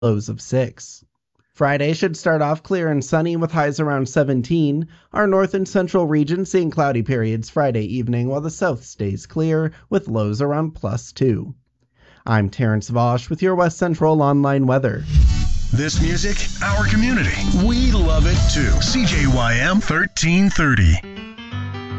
lows of 6. Friday should start off clear and sunny with highs around 17. Our north and central region seeing cloudy periods Friday evening, while the south stays clear with lows around +2. I'm Terrence Vosch with your West Central Online weather. This music, our community. We love it too. CJYM 1330.